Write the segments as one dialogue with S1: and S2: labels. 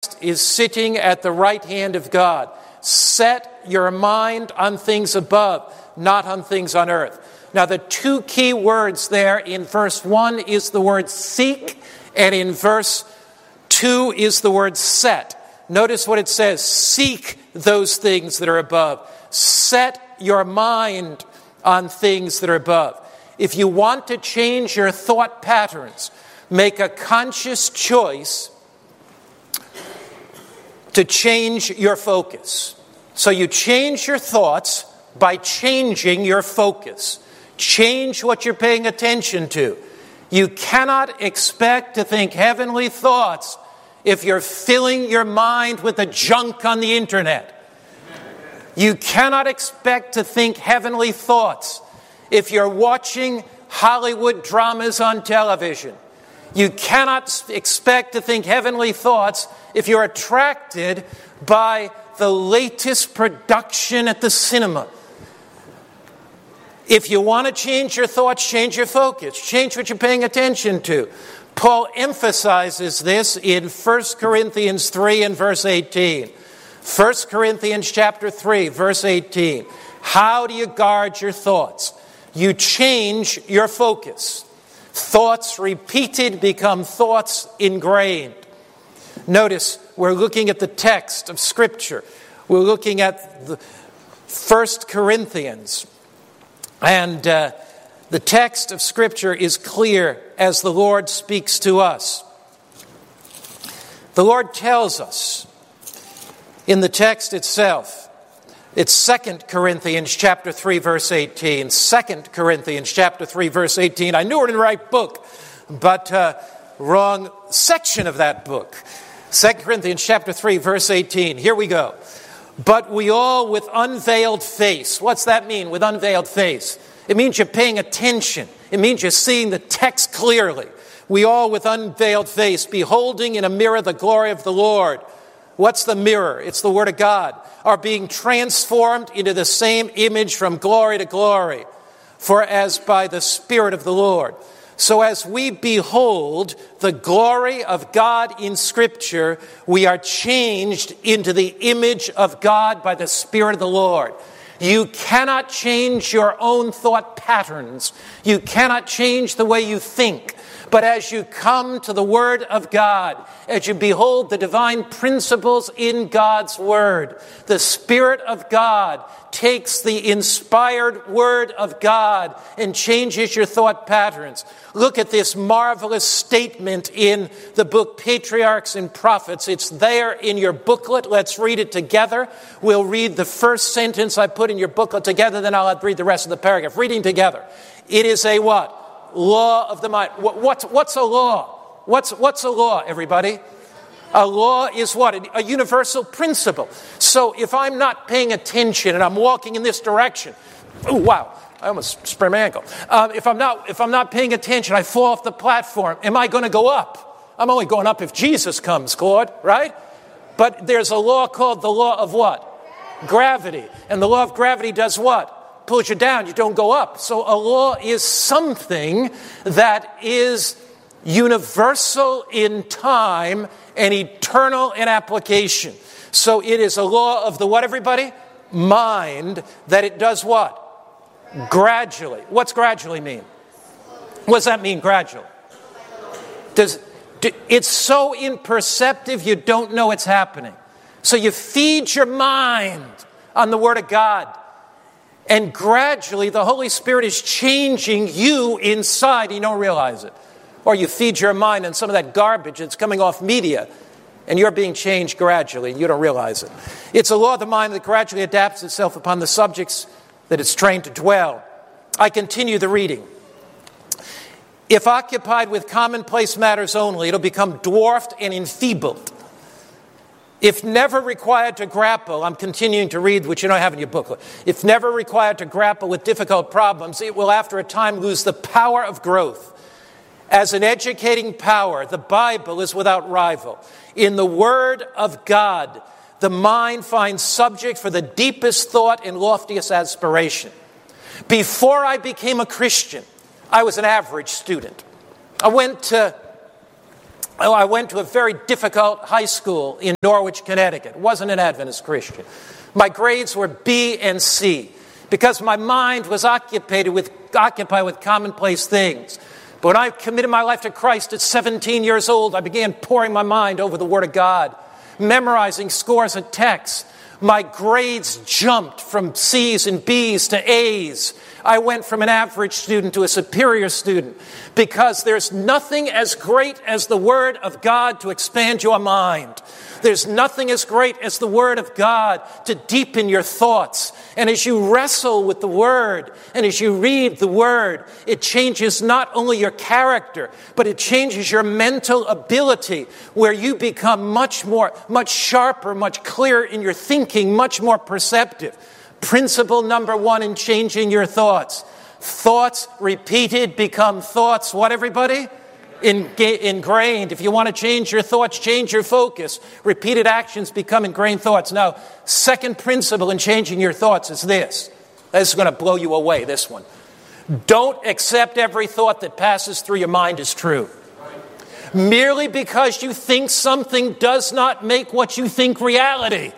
S1: is sitting at the right hand of God. Set your mind on things above, not on things on earth. Now, the two key words there in verse 1 is the word seek, and in verse 2 is the word set. Notice what it says: seek those things that are above. Set your mind on things that are above. If you want to change your thought patterns, make a conscious choice to change your focus. So you change your thoughts by changing your focus. Change what you're paying attention to. You cannot expect to think heavenly thoughts if you're filling your mind with the junk on the internet. You cannot expect to think heavenly thoughts if you're watching Hollywood dramas on television. You cannot expect to think heavenly thoughts if you're attracted by the latest production at the cinema. If you want to change your thoughts, change your focus. Change what you're paying attention to. Paul emphasizes this in 1 Corinthians 3 and verse 18. 1 Corinthians chapter 3, verse 18. How do you guard your thoughts? You change your focus. Thoughts repeated become thoughts ingrained. Notice, we're looking at the text of Scripture. We're looking at the 1 Corinthians. And the text of Scripture is clear as the Lord speaks to us. The Lord tells us in the text itself. It's 2 Corinthians chapter 3, verse 18. 2 Corinthians chapter 3, verse 18. I knew it in the right book, but wrong section of that book. 2 Corinthians chapter 3, verse 18. Here we go. But we all with unveiled face. What's that mean, with unveiled face? It means you're paying attention. It means you're seeing the text clearly. We all with unveiled face, beholding in a mirror the glory of the Lord. What's the mirror? It's the Word of God. Are being transformed into the same image from glory to glory. For as by the Spirit of the Lord. So as we behold the glory of God in Scripture, we are changed into the image of God by the Spirit of the Lord. You cannot change your own thought patterns. You cannot change the way you think. But as you come to the Word of God, as you behold the divine principles in God's Word, the Spirit of God takes the inspired Word of God and changes your thought patterns. Look at this marvelous statement in the book Patriarchs and Prophets. It's there in your booklet. Let's read it together. We'll read the first sentence I put in your booklet together, then I'll read the rest of the paragraph. Reading together. It is a what? Law of the mind. What's a law? What's a law, everybody? A law is what? A universal principle. So if I'm not paying attention and I'm walking in this direction, oh wow, I almost sprained my ankle. If I'm not paying attention, I fall off the platform. Am I going to go up? I'm only going up if Jesus comes, Claude, right? But there's a law called the law of what? Gravity. And the law of gravity does what? Pulls you down, you don't go up. So a law is something that is universal in time and eternal in application. So it is a law of the what, everybody? Mind, that it does what? Gradually. What's gradually mean? What does that mean, gradually? It's so imperceptive you don't know it's happening. So you feed your mind on the Word of God. And gradually, the Holy Spirit is changing you inside. You don't realize it. Or you feed your mind on some of that garbage that's coming off media, and you're being changed gradually, and you don't realize it. It's a law of the mind that gradually adapts itself upon the subjects that it's trained to dwell. I continue the reading. If occupied with commonplace matters only, it'll become dwarfed and enfeebled. If never required to grapple, I'm continuing to read, which you don't have in your booklet. If never required to grapple with difficult problems, it will after a time lose the power of growth. As an educating power, the Bible is without rival. In the Word of God, the mind finds subject for the deepest thought and loftiest aspiration. Before I became a Christian, I was an average student. I went to I went to a very difficult high school in Norwich, Connecticut. Wasn't an Adventist Christian. My grades were B and C because my mind was occupied with commonplace things. But when I committed my life to Christ at 17 years old, I began pouring my mind over the Word of God, memorizing scores of texts. My grades jumped from C's and B's to A's. I went from an average student to a superior student because there's nothing as great as the Word of God to expand your mind. There's nothing as great as the Word of God to deepen your thoughts. And as you wrestle with the Word and as you read the Word, it changes not only your character, but it changes your mental ability where you become much sharper, much clearer in your thinking, much more perceptive. Principle number 1 in changing your thoughts. Thoughts repeated become thoughts, what everybody? Ingrained. If you want to change your thoughts, change your focus. Repeated actions become ingrained thoughts. Now, second principle in changing your thoughts is this. This is going to blow you away, this one. Don't accept every thought that passes through your mind as true. Merely because you think something does not make what you think reality.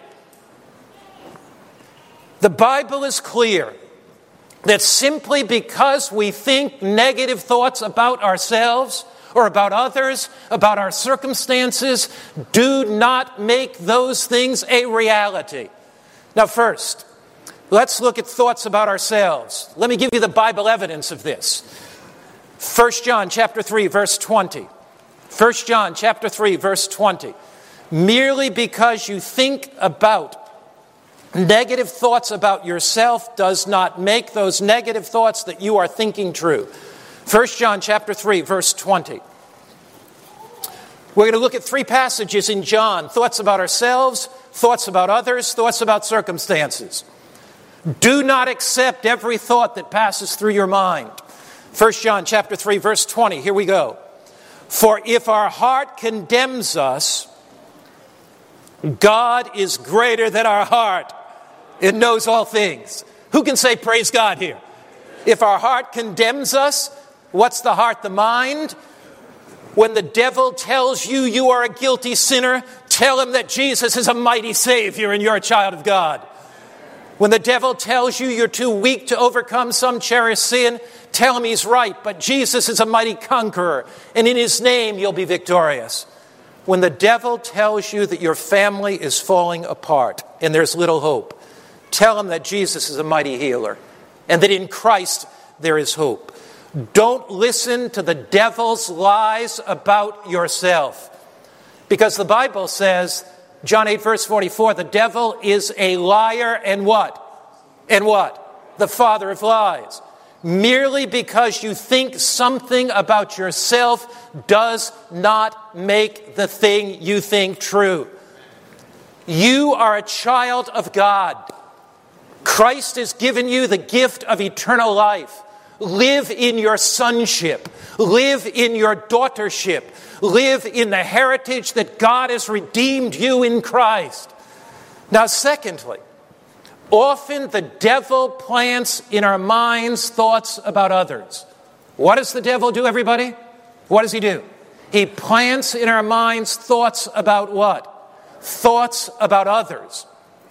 S1: The Bible is clear that simply because we think negative thoughts about ourselves or about others, about our circumstances, do not make those things a reality. Now first, let's look at thoughts about ourselves. Let me give you the Bible evidence of this. 1 John chapter 3, verse 20. 1 John chapter 3, verse 20. Merely because you think about negative thoughts about yourself does not make those negative thoughts that you are thinking true. 1 John chapter 3, verse 20. We're going to look at 3 passages in John. Thoughts about ourselves, thoughts about others, thoughts about circumstances. Do not accept every thought that passes through your mind. 1 John chapter 3, verse 20. Here we go. For if our heart condemns us, God is greater than our heart. It knows all things. Who can say praise God here? If our heart condemns us, what's the heart? The mind. When the devil tells you you are a guilty sinner, tell him that Jesus is a mighty Savior and you're a child of God. When the devil tells you you're too weak to overcome some cherished sin, tell him he's right, but Jesus is a mighty conqueror, and in his name you'll be victorious. When the devil tells you that your family is falling apart and there's little hope, tell him that Jesus is a mighty healer and that in Christ there is hope. Don't listen to the devil's lies about yourself. Because the Bible says, John 8, verse 44, the devil is a liar and what? And what? The father of lies. Merely because you think something about yourself does not make the thing you think true. You are a child of God. Christ has given you the gift of eternal life. Live in your sonship. Live in your daughtership. Live in the heritage that God has redeemed you in Christ. Now, secondly, often the devil plants in our minds thoughts about others. What does the devil do, everybody? What does he do? He plants in our minds thoughts about what? Thoughts about others.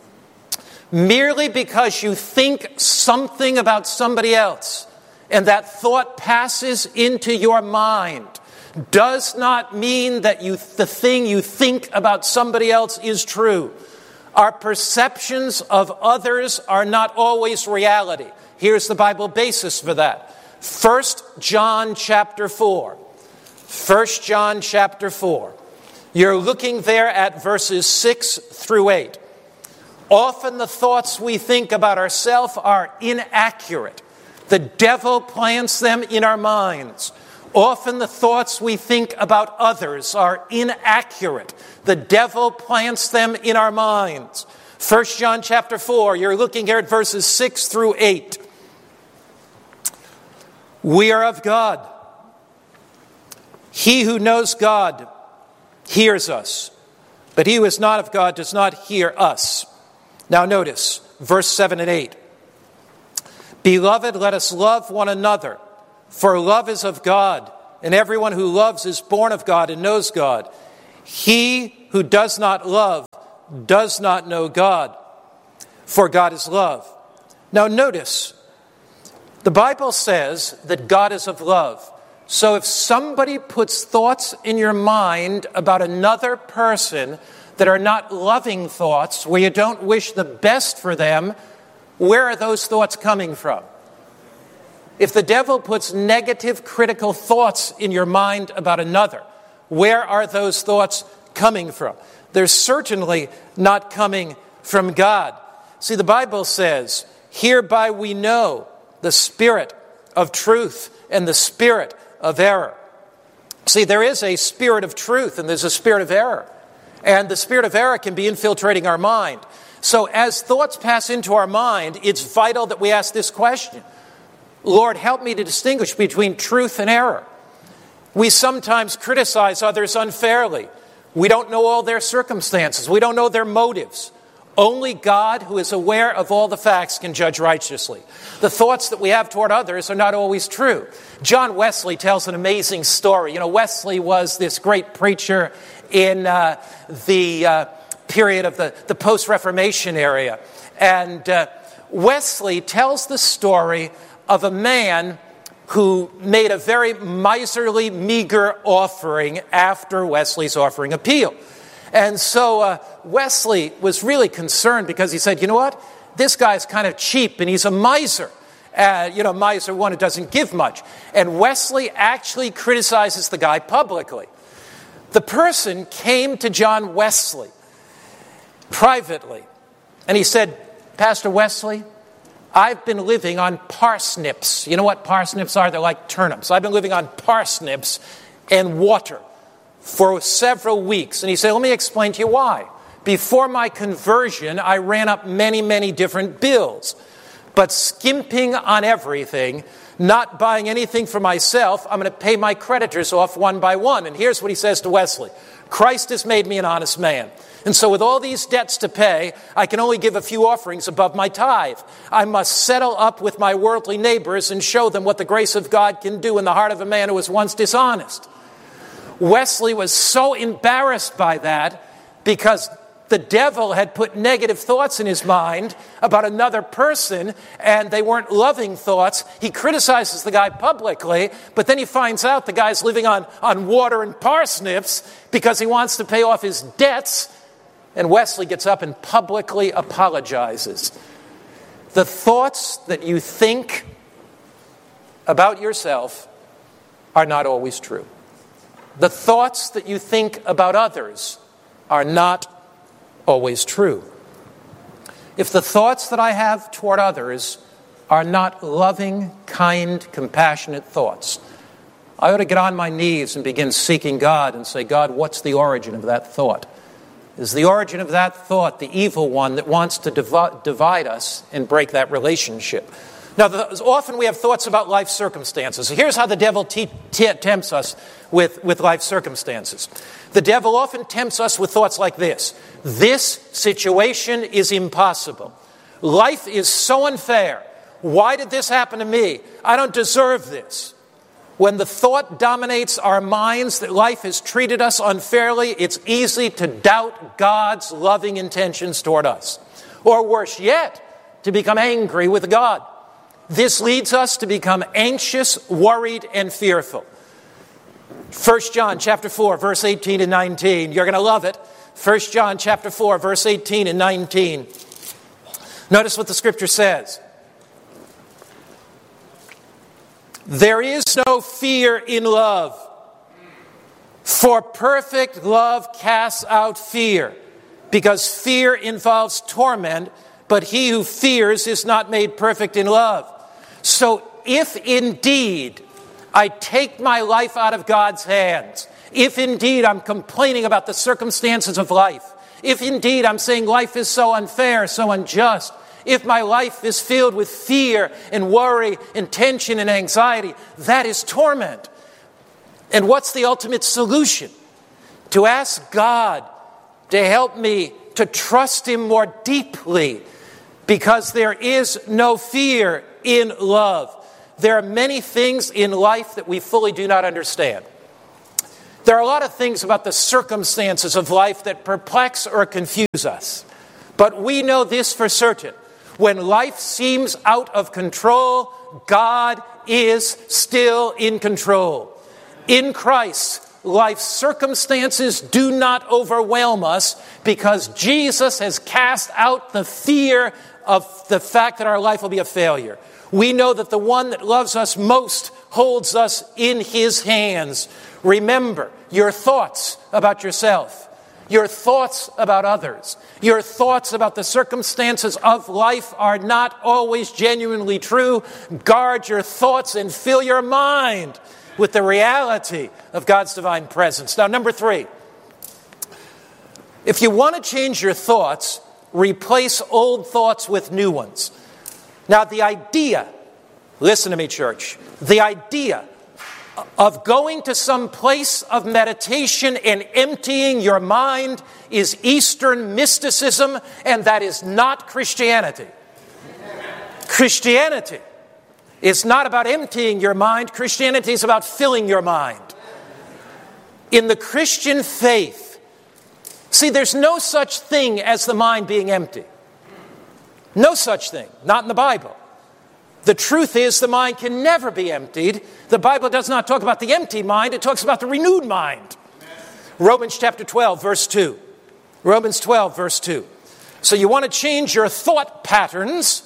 S1: Merely because you think something about somebody else and that thought passes into your mind does not mean that the thing you think about somebody else is true. Our perceptions of others are not always reality. Here's the Bible basis for that. 1 John chapter 4. 1 John chapter 4. You're looking there at verses 6 through 8. Often the thoughts we think about ourselves are inaccurate. The devil plants them in our minds. Often the thoughts we think about others are inaccurate. The devil plants them in our minds. 1 John chapter 4, you're looking here at verses 6 through 8. We are of God. He who knows God hears us, but he who is not of God does not hear us. Now notice, verse 7 and 8. Beloved, let us love one another, for love is of God, and everyone who loves is born of God and knows God. He who does not love does not know God, for God is love. Now notice, the Bible says that God is of love. So if somebody puts thoughts in your mind about another person that are not loving thoughts, where you don't wish the best for them, where are those thoughts coming from? If the devil puts negative, critical thoughts in your mind about another, where are those thoughts coming from? They're certainly not coming from God. See, the Bible says, hereby we know the spirit of truth and the spirit of error. See, there is a spirit of truth and there's a spirit of error. And the spirit of error can be infiltrating our mind. So as thoughts pass into our mind, it's vital that we ask this question. Lord, help me to distinguish between truth and error. We sometimes criticize others unfairly. We don't know all their circumstances. We don't know their motives. Only God, who is aware of all the facts, can judge righteously. The thoughts that we have toward others are not always true. John Wesley tells an amazing story. You know, Wesley was this great preacher in the period of the post-Reformation area. And Wesley tells the story of a man who made a very miserly, meager offering after Wesley's offering appeal. And so Wesley was really concerned because he said, you know what? This guy's kind of cheap and he's a miser. Miser one who doesn't give much. And Wesley actually criticizes the guy publicly. The person came to John Wesley privately and he said, Pastor Wesley, I've been living on parsnips. You know what parsnips are? They're like turnips. I've been living on parsnips and water for several weeks. And he said, let me explain to you why. Before my conversion, I ran up many, many different bills. But skimping on everything, not buying anything for myself, I'm going to pay my creditors off one by one. And here's what he says to Wesley. Christ has made me an honest man. And so with all these debts to pay, I can only give a few offerings above my tithe. I must settle up with my worldly neighbors and show them what the grace of God can do in the heart of a man who was once dishonest. Wesley was so embarrassed by that because the devil had put negative thoughts in his mind about another person and they weren't loving thoughts. He criticizes the guy publicly, but then he finds out the guy's living on water and parsnips because he wants to pay off his debts. And Wesley gets up and publicly apologizes. The thoughts that you think about yourself are not always true. The thoughts that you think about others are not always true. If the thoughts that I have toward others are not loving, kind, compassionate thoughts, I ought to get on my knees and begin seeking God and say, God, what's the origin of that thought? Is the origin of that thought the evil one that wants to divide us and break that relationship? Now, often we have thoughts about life circumstances. Here's how the devil tempts us with life circumstances. The devil often tempts us with thoughts like this. This situation is impossible. Life is so unfair. Why did this happen to me? I don't deserve this. When the thought dominates our minds that life has treated us unfairly, it's easy to doubt God's loving intentions toward us. Or worse yet, to become angry with God. This leads us to become anxious, worried, and fearful. 1 John chapter 4, verse 18 and 19. You're going to love it. 1 John chapter 4, verse 18 and 19. Notice what the scripture says. There is no fear in love, for perfect love casts out fear, because fear involves torment, but he who fears is not made perfect in love. So if indeed I take my life out of God's hands, if indeed I'm complaining about the circumstances of life, if indeed I'm saying life is so unfair, so unjust, if my life is filled with fear and worry and tension and anxiety, that is torment. And what's the ultimate solution? To ask God to help me to trust Him more deeply, because there is no fear in love. there are many things in life that we fully do not understand. There are a lot of things about the circumstances of life that perplex or confuse us. But we know this for certain. When life seems out of control, God is still in control. In Christ, life's circumstances do not overwhelm us because Jesus has cast out the fear of the fact that our life will be a failure. We know that the one that loves us most holds us in his hands. Remember, your thoughts about yourself, your thoughts about others, your thoughts about the circumstances of life are not always genuinely true. Guard your thoughts and fill your mind with the reality of God's divine presence. Now, number 3, if you want to change your thoughts, replace old thoughts with new ones. Now, the idea, listen to me, church, the idea of going to some place of meditation and emptying your mind is Eastern mysticism, and that is not Christianity. Christianity is not about emptying your mind. Christianity is about filling your mind. In the Christian faith, see, there's no such thing as the mind being empty. No such thing, not in the Bible. The truth is the mind can never be emptied. The Bible does not talk about the empty mind. It talks about the renewed mind. Romans chapter 12, verse 2. Romans 12, verse 2. So you want to change your thought patterns.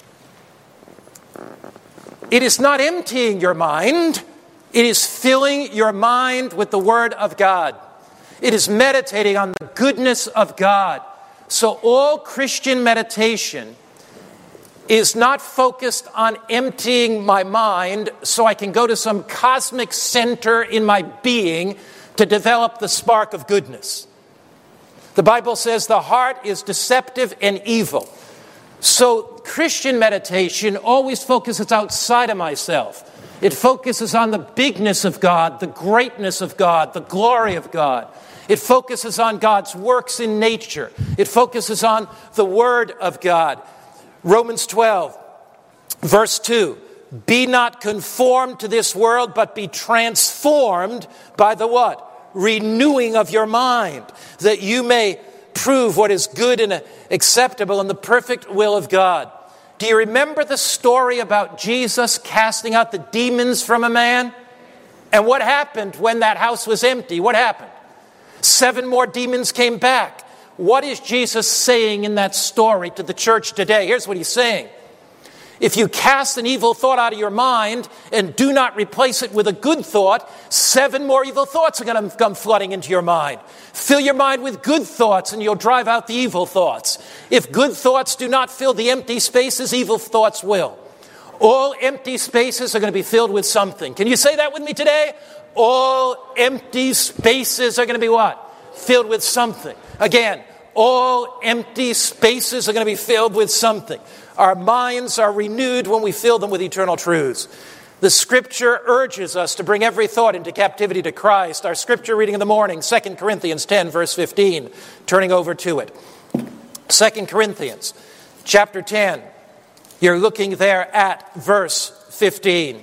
S1: It is not emptying your mind. It is filling your mind with the Word of God. It is meditating on the goodness of God. So all Christian meditation is not focused on emptying my mind so I can go to some cosmic center in my being to develop the spark of goodness. The Bible says the heart is deceptive and evil. So Christian meditation always focuses outside of myself. It focuses on the bigness of God, the greatness of God, the glory of God. It focuses on God's works in nature. It focuses on the Word of God. Romans 12, verse 2, be not conformed to this world, but be transformed by the what? Renewing of your mind, that you may prove what is good and acceptable in the perfect will of God. Do you remember the story about Jesus casting out the demons from a man? And what happened when that house was empty? What happened? 7 more demons came back. What is Jesus saying in that story to the church today? Here's what he's saying. If you cast an evil thought out of your mind and do not replace it with a good thought, 7 more evil thoughts are going to come flooding into your mind. Fill your mind with good thoughts and you'll drive out the evil thoughts. If good thoughts do not fill the empty spaces, evil thoughts will. All empty spaces are going to be filled with something. Can you say that with me today? All empty spaces are going to be what? Filled with something. Again, all empty spaces are going to be filled with something. Our minds are renewed when we fill them with eternal truths. The Scripture urges us to bring every thought into captivity to Christ. Our Scripture reading in the morning, 2 Corinthians 10, verse 15, turning over to it. 2 Corinthians chapter 10, you're looking there at verse 15.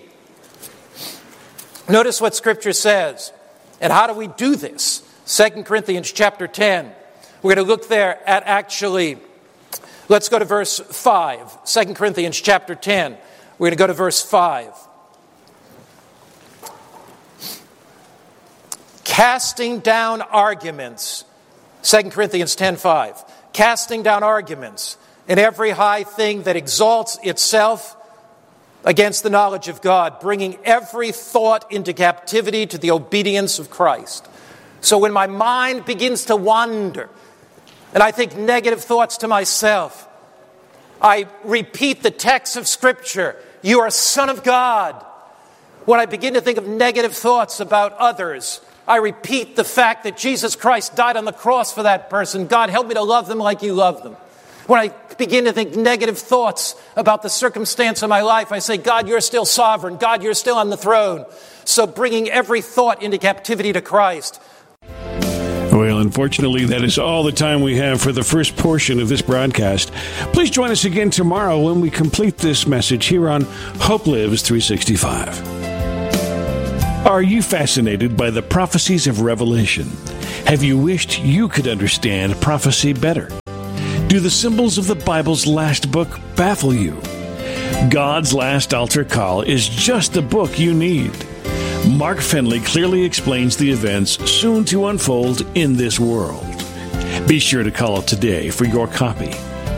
S1: Notice what Scripture says. And how do we do this? 2 Corinthians chapter 10. We're going to look there at let's go to verse 5. 2 Corinthians chapter 10. We're going to go to verse 5. Casting down arguments. 2 Corinthians 10:5. Casting down arguments and every high thing that exalts itself against the knowledge of God, bringing every thought into captivity to the obedience of Christ. So when my mind begins to wander, and I think negative thoughts to myself, I repeat the text of Scripture, you are a son of God. When I begin to think of negative thoughts about others, I repeat the fact that Jesus Christ died on the cross for that person. God, help me to love them like you love them. When I begin to think negative thoughts about the circumstance of my life, I say, God, you're still sovereign. God, you're still on the throne. So bringing every thought into captivity to Christ.
S2: Well, unfortunately, that is all the time we have for the first portion of this broadcast. Please join us again tomorrow when we complete this message here on Hope Lives 365. Are you fascinated by the prophecies of Revelation? Have you wished you could understand prophecy better? Do the symbols of the Bible's last book baffle you? God's Last Altar Call is just the book you need. Mark Finley clearly explains the events soon to unfold in this world. Be sure to call today for your copy.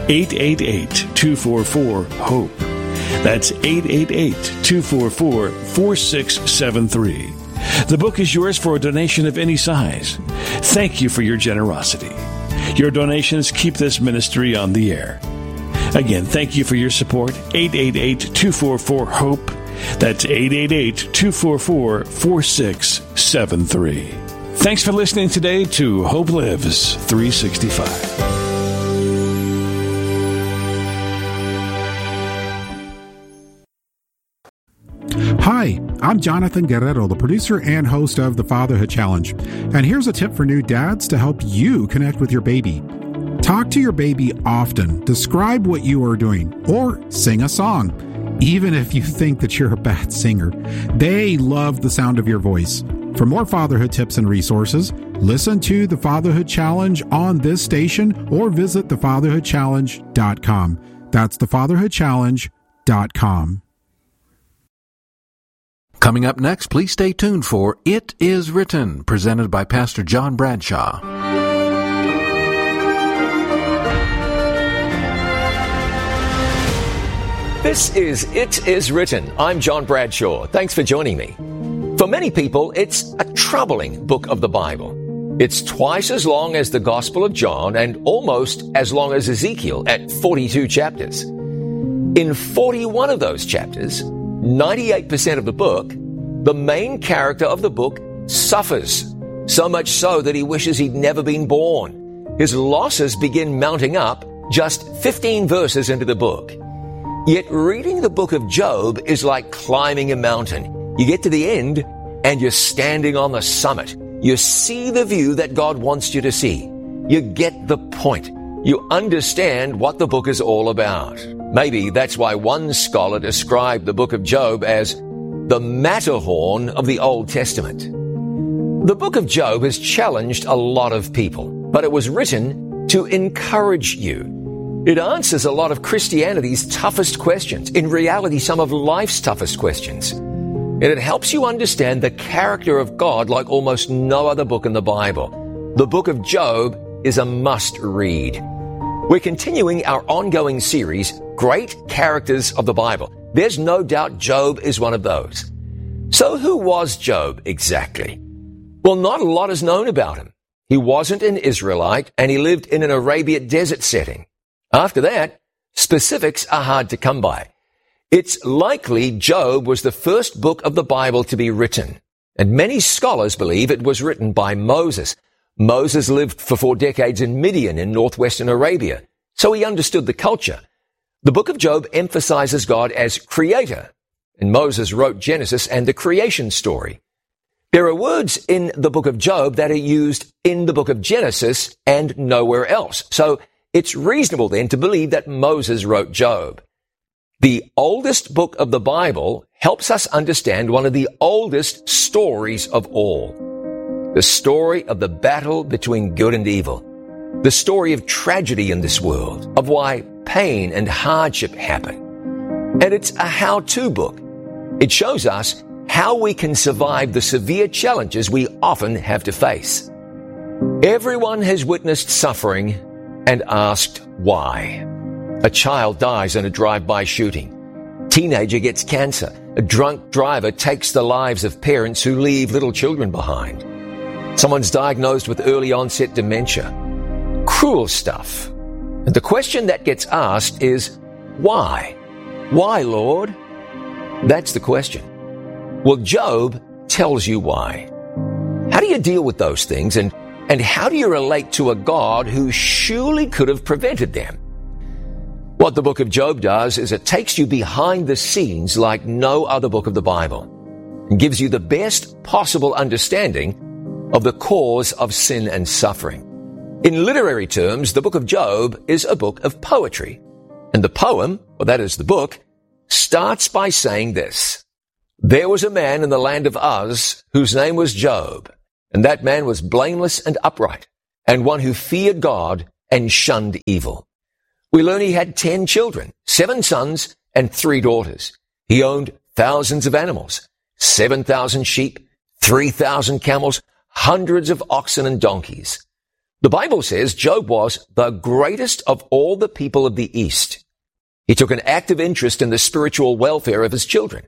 S2: 888-244-HOPE. That's 888-244-4673. The book is yours for a donation of any size. Thank you for your generosity. Your donations keep this ministry on the air. Again, thank you for your support. 888-244-HOPE. That's 888-244-4673. Thanks for listening today to Hope Lives 365.
S3: Hi, I'm Jonathan Guerrero, the producer and host of the Fatherhood Challenge. And here's a tip for new dads to help you connect with your baby. Talk to your baby often. Describe what you are doing or sing a song. Even if you think that you're a bad singer, they love the sound of your voice. For more fatherhood tips and resources, listen to the Fatherhood Challenge on this station or visit thefatherhoodchallenge.com. That's thefatherhoodchallenge.com.
S4: Coming up next, please stay tuned for It Is Written, presented by Pastor John Bradshaw.
S5: This is It Is Written. I'm John Bradshaw. Thanks for joining me. For many people, it's a troubling book of the Bible. It's twice as long as the Gospel of John and almost as long as Ezekiel at 42 chapters. In 41 of those chapters, 98% of the book, the main character of the book suffers, so much so that he wishes he'd never been born. His losses begin mounting up just 15 verses into the book. Yet reading the book of Job is like climbing a mountain. You get to the end and you're standing on the summit. You see the view that God wants you to see. You get the point. You understand what the book is all about. Maybe that's why one scholar described the book of Job as the Matterhorn of the Old Testament. The book of Job has challenged a lot of people, but it was written to encourage you. It answers a lot of Christianity's toughest questions, in reality some of life's toughest questions. And it helps you understand the character of God like almost no other book in the Bible. The book of Job is a must-read. We're continuing our ongoing series, Great Characters of the Bible. There's no doubt Job is one of those. So who was Job exactly? Well, not a lot is known about him. He wasn't an Israelite, and he lived in an Arabian desert setting. After that, specifics are hard to come by. It's likely Job was the first book of the Bible to be written, and many scholars believe it was written by Moses. Moses lived for 4 decades in Midian in northwestern Arabia, so he understood the culture. The book of Job emphasizes God as creator, and Moses wrote Genesis and the creation story. There are words in the book of Job that are used in the book of Genesis and nowhere else, so it's reasonable then to believe that Moses wrote Job. The oldest book of the Bible helps us understand one of the oldest stories of all. The story of the battle between good and evil. The story of tragedy in this world, of why pain and hardship happen. And it's a how-to book. It shows us how we can survive the severe challenges we often have to face. Everyone has witnessed suffering and asked why. A child dies in a drive-by shooting. Teenager gets cancer. A drunk driver takes the lives of parents who leave little children behind. Someone's diagnosed with early onset dementia. Cruel stuff. And the question that gets asked is, why? Why, Lord? That's the question. Well, Job tells you why. How do you deal with those things, and how do you relate to a God who surely could have prevented them? What the book of Job does is it takes you behind the scenes like no other book of the Bible and gives you the best possible understanding of the cause of sin and suffering. In literary terms, the book of Job is a book of poetry. And the poem, or that is the book, starts by saying this: There was a man in the land of Uz whose name was Job, and that man was blameless and upright, and one who feared God and shunned evil. We learn he had 10 children, 7 sons and 3 daughters. He owned thousands of animals, 7,000 sheep, 3,000 camels, hundreds of oxen and donkeys. The Bible says Job was the greatest of all the people of the East. He took an active interest in the spiritual welfare of his children.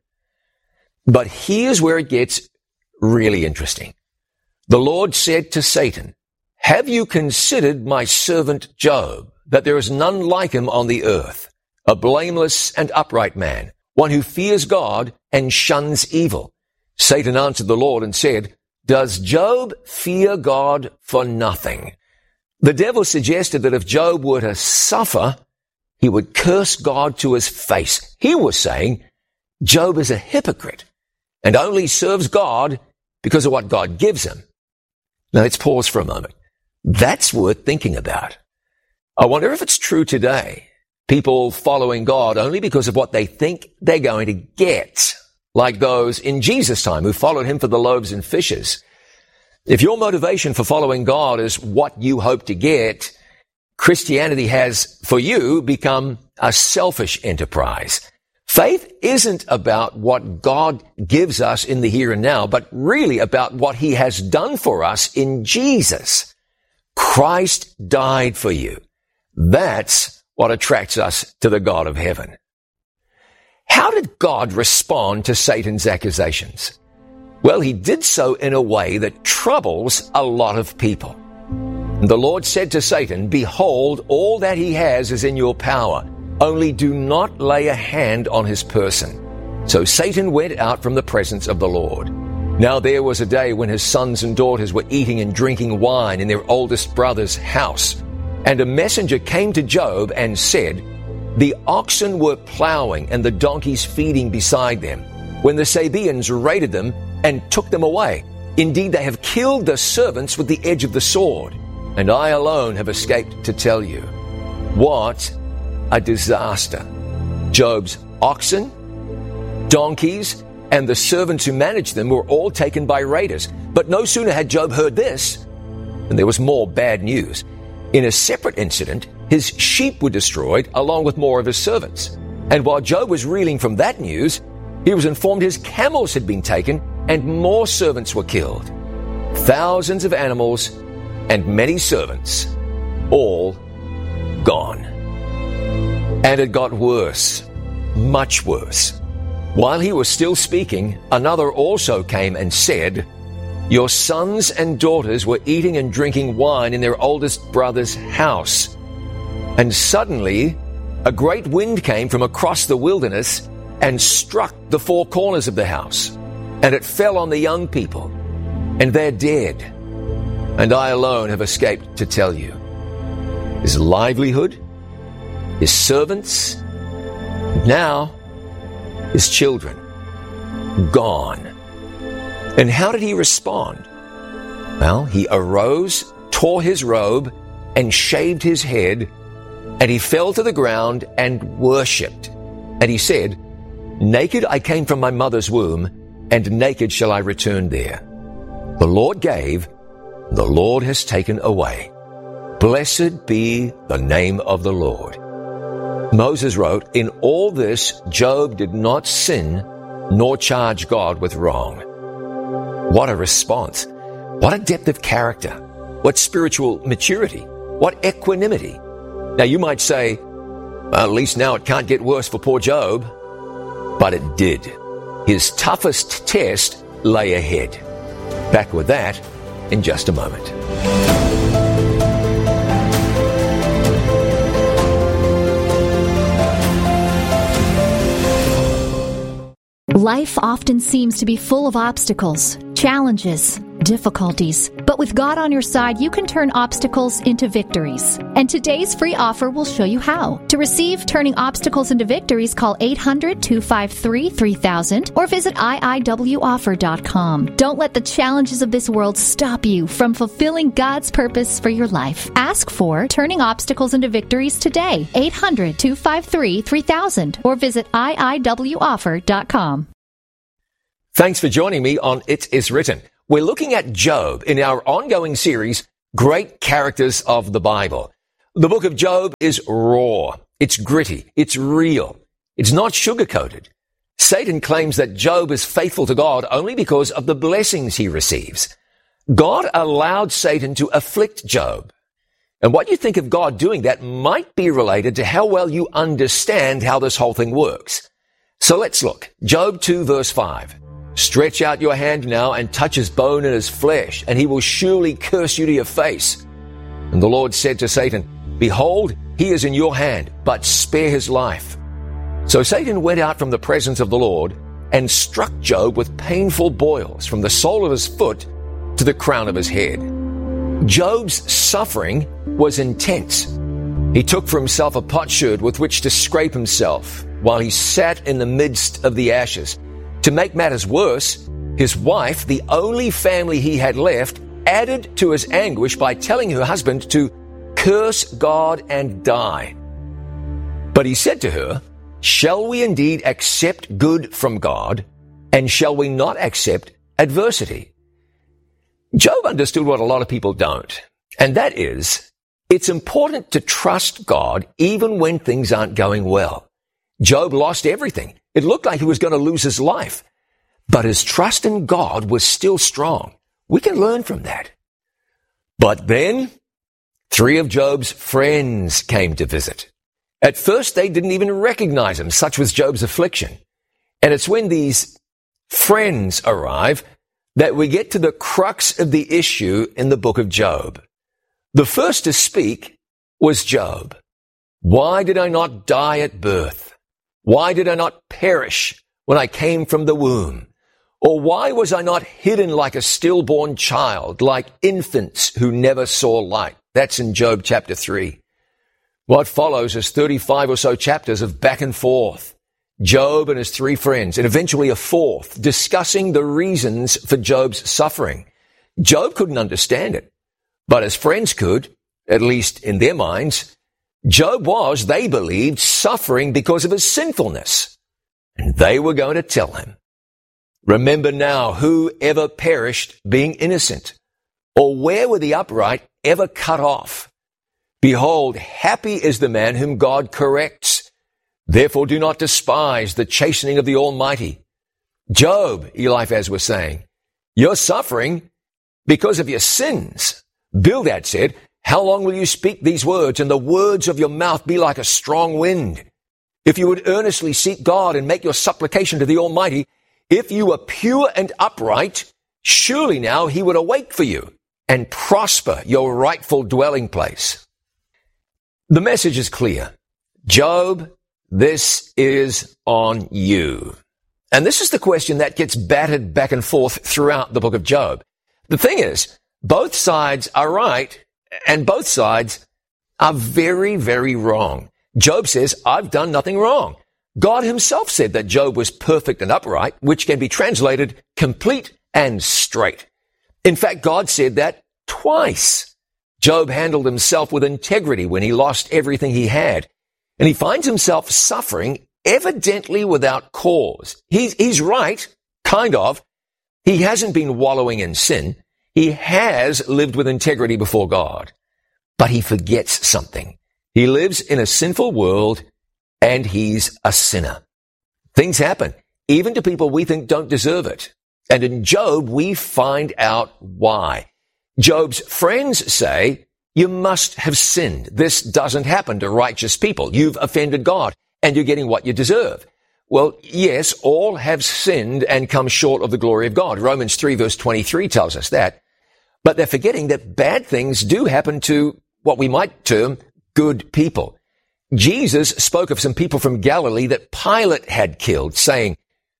S5: But here's where it gets really interesting. The Lord said to Satan, "Have you considered my servant Job, that there is none like him on the earth, a blameless and upright man, one who fears God and shuns evil?" Satan answered the Lord and said, "Does Job fear God for nothing?" The devil suggested that if Job were to suffer, he would curse God to his face. He was saying Job is a hypocrite and only serves God because of what God gives him. Now let's pause for a moment. That's worth thinking about. I wonder if it's true today. People following God only because of what they think they're going to get, like those in Jesus' time who followed him for the loaves and fishes. If your motivation for following God is what you hope to get, Christianity has, for you, become a selfish enterprise. Faith isn't about what God gives us in the here and now, but really about what he has done for us in Jesus. Christ died for you. That's what attracts us to the God of heaven. How did God respond to Satan's accusations? Well, he did so in a way that troubles a lot of people. The Lord said to Satan, "Behold, all that he has is in your power. Only do not lay a hand on his person." So Satan went out from the presence of the Lord. Now there was a day when his sons and daughters were eating and drinking wine in their oldest brother's house. And a messenger came to Job and said, "The oxen were plowing and the donkeys feeding beside them, when the Sabaeans raided them and took them away. Indeed, they have killed the servants with the edge of the sword, and I alone have escaped to tell you." What a disaster. Job's oxen, donkeys, and the servants who managed them were all taken by raiders. But no sooner had Job heard this than there was more bad news. In a separate incident, his sheep were destroyed along with more of his servants. And while Job was reeling from that news, he was informed his camels had been taken and more servants were killed. Thousands of animals and many servants, all gone. And it got worse, much worse. While he was still speaking, another also came and said, "Your sons and daughters were eating and drinking wine in their oldest brother's house." And suddenly, a great wind came from across the wilderness and struck the 4 corners of the house. And it fell on the young people, and they're dead. And I alone have escaped to tell you. His livelihood, his servants, now his children, gone. And how did he respond? Well, he arose, tore his robe, and shaved his head, and he fell to the ground and worshipped. And he said, "Naked I came from my mother's womb, and naked shall I return there. The Lord gave, the Lord has taken away. Blessed be the name of the Lord." Moses wrote, "In all this, Job did not sin, nor charge God with wrong." What a response. What a depth of character. What spiritual maturity. What equanimity. Now you might say, well, at least now it can't get worse for poor Job. But it did. His toughest test lay ahead. Back with that in just a moment.
S6: Life often seems to be full of obstacles, challenges, difficulties. But with God on your side, you can turn obstacles into victories. And today's free offer will show you how. To receive Turning Obstacles into Victories, call 800-253-3000 or visit iiwoffer.com. Don't let the challenges of this world stop you from fulfilling God's purpose for your life. Ask for Turning Obstacles into Victories today. 800-253-3000 or visit iiwoffer.com.
S5: Thanks for joining me on It Is Written. We're looking at Job in our ongoing series, Great Characters of the Bible. The book of Job is raw. It's gritty. It's real. It's not sugar-coated. Satan claims that Job is faithful to God only because of the blessings he receives. God allowed Satan to afflict Job. And what you think of God doing that might be related to how well you understand how this whole thing works. So let's look. Job 2 verse 5. Stretch out your hand now and touch his bone and his flesh, and he will surely curse you to your face. And the Lord said to Satan, Behold, he is in your hand, but spare his life. So Satan went out from the presence of the Lord and struck Job with painful boils from the sole of his foot to the crown of his head. Job's suffering was intense. He took for himself a potsherd with which to scrape himself while he sat in the midst of the ashes. To make matters worse, his wife, the only family he had left, added to his anguish by telling her husband to curse God and die. But he said to her, Shall we indeed accept good from God, and shall we not accept adversity? Job understood what a lot of people don't, and that is, it's important to trust God even when things aren't going well. Job lost everything. It looked like he was going to lose his life. But his trust in God was still strong. We can learn from that. But then, 3 of Job's friends came to visit. At first, they didn't even recognize him. Such was Job's affliction. And it's when these friends arrive that we get to the crux of the issue in the book of Job. The first to speak was Job. Why did I not die at birth? Why did I not perish when I came from the womb? Or why was I not hidden like a stillborn child, like infants who never saw light? That's in Job chapter 3. What follows is 35 or so chapters of back and forth. Job and his 3 friends, and eventually a 4th, discussing the reasons for Job's suffering. Job couldn't understand it, but his friends could, at least in their minds. Job was, they believed, suffering because of his sinfulness, and they were going to tell him. Remember now, who ever perished being innocent? Or where were the upright ever cut off? Behold, happy is the man whom God corrects. Therefore do not despise the chastening of the Almighty. Job, Eliphaz was saying, you're suffering because of your sins. Bildad said, How long will you speak these words, and the words of your mouth be like a strong wind? If you would earnestly seek God and make your supplication to the Almighty, if you were pure and upright, surely now he would awake for you and prosper your rightful dwelling place. The message is clear. Job, this is on you. And this is the question that gets battered back and forth throughout the book of Job. The thing is, both sides are right, and both sides are very, very wrong. Job says, I've done nothing wrong. God himself said that Job was perfect and upright, which can be translated complete and straight. In fact, God said that twice. Job handled himself with integrity when he lost everything he had. And he finds himself suffering evidently without cause. He's right, kind of. He hasn't been wallowing in sin. He has lived with integrity before God. But he forgets something. He lives in a sinful world, and he's a sinner. Things happen, even to people we think don't deserve it. And in Job, we find out why. Job's friends say, you must have sinned. This doesn't happen to righteous people. You've offended God, and you're getting what you deserve. Well, yes, all have sinned and come short of the glory of God. Romans 3 verse 23 tells us that. But they're forgetting that bad things do happen to what we might term good people. Jesus spoke of some people from Galilee that Pilate had killed, saying,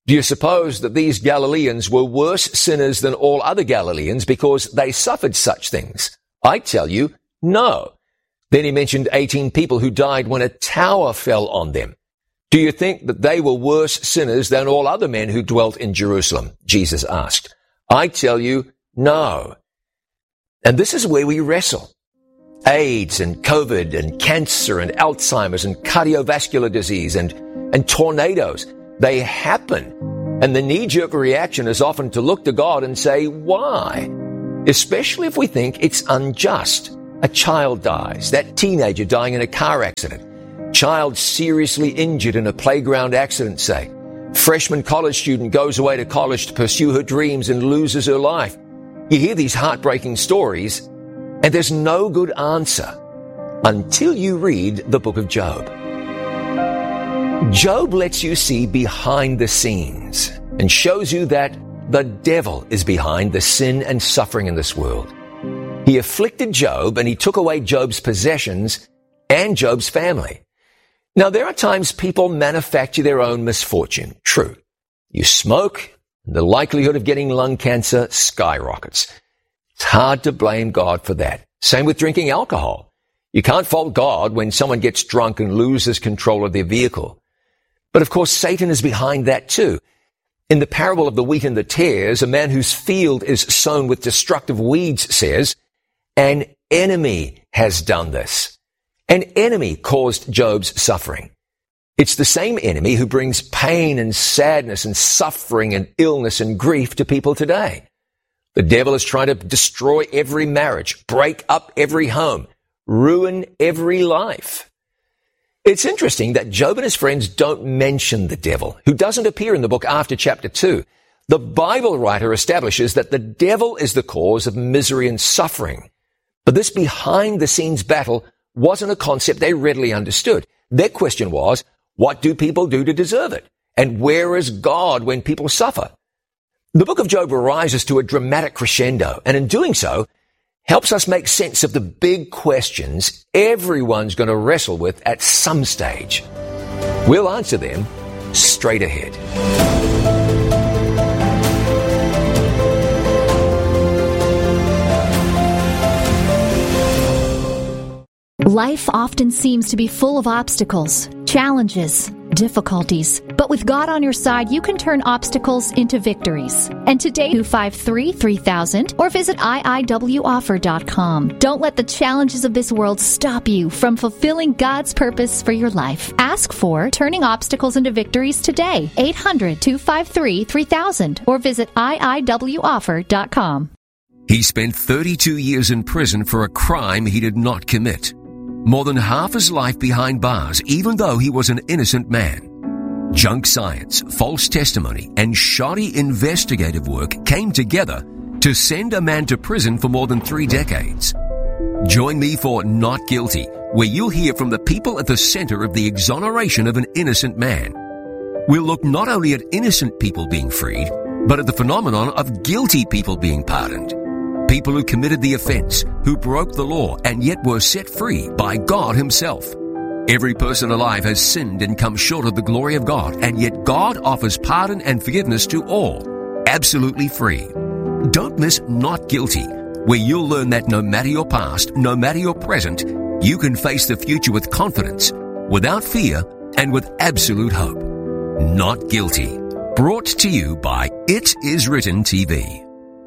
S5: Do you suppose that these Galileans were worse sinners than all other Galileans because they suffered such things? I tell you, no. Then he mentioned 18 people who died when a tower fell on them. Do you think that they were worse sinners than all other men who dwelt in Jerusalem? Jesus asked. I tell you, no. And this is where we wrestle. AIDS and COVID and cancer and Alzheimer's and cardiovascular disease and tornadoes, they happen. And the knee-jerk reaction is often to look to God and say, why? Especially if we think it's unjust. A child dies, that teenager dying in a car accident, child seriously injured in a playground accident, say. Freshman college student goes away to college to pursue her dreams and loses her life. You hear these heartbreaking stories, and there's no good answer until you read the book of Job. Job lets you see behind the scenes and shows you that the devil is behind the sin and suffering in this world. He afflicted Job and he took away Job's possessions and Job's family. Now, there are times people manufacture their own misfortune. True. You smoke, and the likelihood of getting lung cancer skyrockets. It's hard to blame God for that. Same with drinking alcohol. You can't fault God when someone gets drunk and loses control of their vehicle. But of course, Satan is behind that too. In the parable of the wheat and the tares, a man whose field is sown with destructive weeds says, an enemy has done this. An enemy caused Job's suffering. It's the same enemy who brings pain and sadness and suffering and illness and grief to people today. The devil is trying to destroy every marriage, break up every home, ruin every life. It's interesting that Job and his friends don't mention the devil, who doesn't appear in the book after chapter 2. The Bible writer establishes that the devil is the cause of misery and suffering. But this behind-the-scenes battle wasn't a concept they readily understood. Their question was, what do people do to deserve it? And where is God when people suffer? The book of Job rises to a dramatic crescendo, and in doing so, helps us make sense of the big questions everyone's going to wrestle with at some stage. We'll answer them straight ahead.
S6: Life often seems to be full of obstacles, challenges, difficulties. But with God on your side, you can turn obstacles into victories. And today, 253-3000 or visit iiwoffer.com. Don't let the challenges of this world stop you from fulfilling God's purpose for your life. Ask for Turning Obstacles into Victories today. 800-253-3000 or visit iiwoffer.com.
S7: He spent 32 years in prison for a crime he did not commit. More than half his life behind bars, even though he was an innocent man. Junk science, false testimony, and shoddy investigative work came together to send a man to prison for more than 3 decades. Join me for Not Guilty, where you'll hear from the people at the center of the exoneration of an innocent man. We'll look not only at innocent people being freed, but at the phenomenon of guilty people being pardoned. People who committed the offense, who broke the law, and yet were set free by God himself. Every person alive has sinned and come short of the glory of God, and yet God offers pardon and forgiveness to all, absolutely free. Don't miss Not Guilty, where you'll learn that no matter your past, no matter your present, you can face the future with confidence, without fear, and with absolute hope. Not Guilty. Brought to you by It Is Written TV.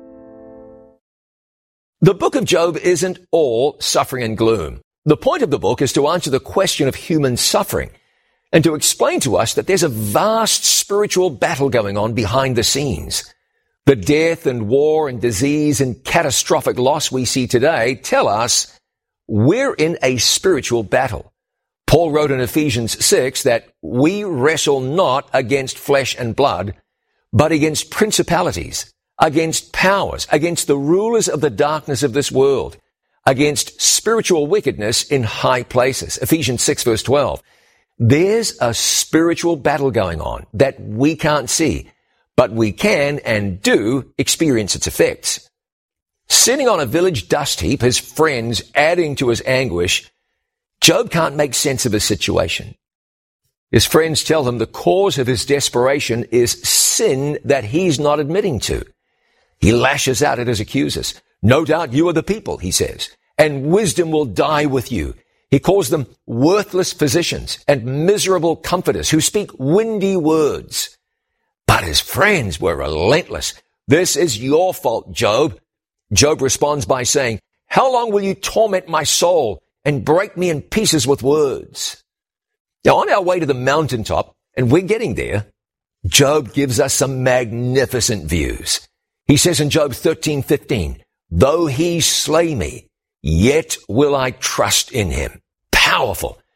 S5: The book of Job isn't all suffering and gloom. The point of the book is to answer the question of human suffering and to explain to us that there's a vast spiritual battle going on behind the scenes. The death and war and disease and catastrophic loss we see today tell us we're in a spiritual battle. Paul wrote in Ephesians 6 that we wrestle not against flesh and blood, but against principalities, against powers, against the rulers of the darkness of this world, against spiritual wickedness in high places. Ephesians 6 verse 12. There's a spiritual battle going on that we can't see, but we can and do experience its effects. Sitting on a village dust heap, his friends adding to his anguish, Job can't make sense of his situation. His friends tell him the cause of his desperation is sin that he's not admitting to. He lashes out at his accusers. No doubt you are the people, he says, and wisdom will die with you. He calls them worthless physicians and miserable comforters who speak windy words. But his friends were relentless. This is your fault, Job. Job responds by saying, how long will you torment my soul and break me in pieces with words? Now, on our way to the mountaintop, and we're getting there, Job gives us some magnificent views. He says in Job 13:15, though he slay me, yet will I trust in him. Powerful.